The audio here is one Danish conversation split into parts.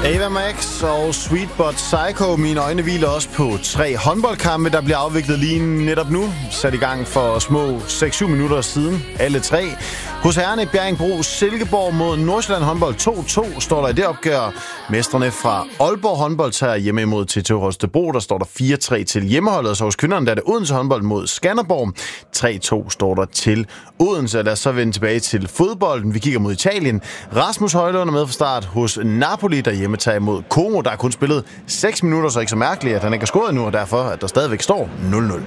Ava Max og Sweet But Psycho. Mine øjne hviler også på 3 håndboldkampe, der bliver afviklet lige netop nu. Sat i gang for små 6-7 minutter siden. Alle 3. Hos herrerne Bjerringbro Silkeborg mod Nordsjælland håndbold 2-2 står der i det opgør. Mestrene fra Aalborg håndbold tager hjemme imod TTH Holstebro. Der står der 4-3 til hjemmeholdet. Så hos kvinderne der er det Odense håndbold mod Skanderborg. 3-2 står der til Odense. Lad os så vende tilbage til fodbolden. Vi kigger mod Italien. Rasmus Højlund er med fra start hos Napoli, der hjemme tager imod Como. Der har kun spillet 6 minutter, så ikke så mærkeligt, at han ikke har scoret nu, og derfor at der stadigvæk står 0-0.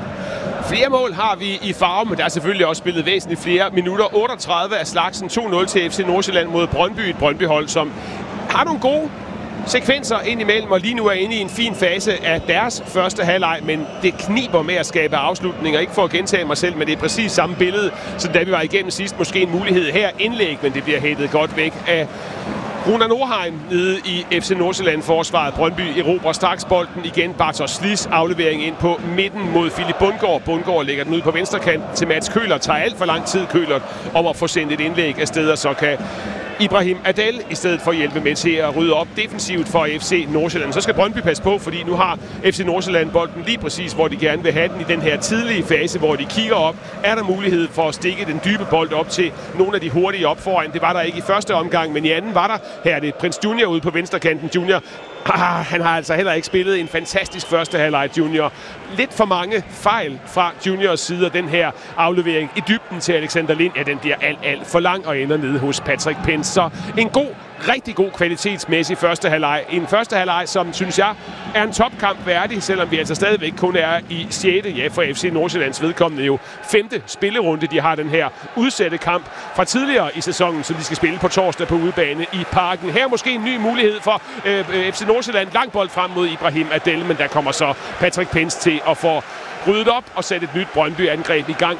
Flere mål har vi i farve, men der er selvfølgelig også spillet væsentligt flere minutter. 38 af slagsen, 2-0 til FC Nordsjælland mod Brøndby. Et Brøndby-hold, som har nogle gode sekvenser indimellem, og lige nu er inde i en fin fase af deres første halvleg, men det kniber med at skabe afslutninger. Ikke for at gentage mig selv, men det er præcis samme billede, som da vi var igennem sidst. Måske en mulighed her indlæg, men det bliver hættet godt væk af Runa Norheim nede i FC Nordsjælland-forsvaret. Brøndby erobrer straks bolden igen. Bartosz Slis aflevering ind på midten mod Philip Bundgaard. Bundgaard lægger den ud på venstre kant til Mats Køhlert. Tager alt for lang tid Køhlert om at få sendt et indlæg afsted, og så kan Ibrahim Adel i stedet for at hjælpe med til at rydde op defensivt for FC Nordsjælland. Så skal Brøndby passe på, fordi nu har FC Nordsjælland bolden lige præcis, hvor de gerne vil have den i den her tidlige fase, hvor de kigger op. Er der mulighed for at stikke den dybe bold op til nogle af de hurtige op foran? Det var der ikke i første omgang, men i anden var der. Her er det Prins Junior ude på venstrekanten. Junior, han har altså heller ikke spillet en fantastisk første halvleg, Junior. Lidt for mange fejl fra Juniors side, den her aflevering i dybden til Alexander Lind. Ja, den bliver alt for lang og ender nede hos Patrick Pence. Så en rigtig god kvalitetsmæssig første halvleg. En første halvleg, som synes jeg er en topkamp værdig, selvom vi altså stadigvæk kun er i 6. Ja, for FC Nordsjællands vedkommende jo 5. spillerunde. De har den her udsatte kamp fra tidligere i sæsonen, som de skal spille på torsdag på udebane i Parken. Her måske en ny mulighed for FC Nordsjælland. Lang bold frem mod Ibrahim Adel, men der kommer så Patrick Pence til at få ryddet op og sætte et nyt Brøndby-angreb i gang.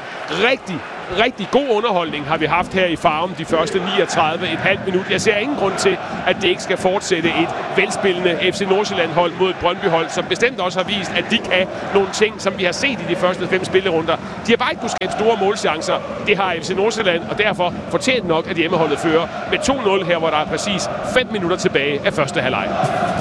Rigtig god underholdning har vi haft her i Farum de første 39,5 minutter. Jeg ser ingen grund til, at det ikke skal fortsætte et velspillende FC Nordsjælland-hold mod et Brøndby-hold, som bestemt også har vist, at de kan nogle ting, som vi har set i de første 5 spillerunder. De har bare ikke kunnet skabe store målchancer. Det har FC Nordsjælland, og derfor fortjent nok, at hjemmeholdet fører med 2-0 her, hvor der er præcis 5 minutter tilbage af første halvleg.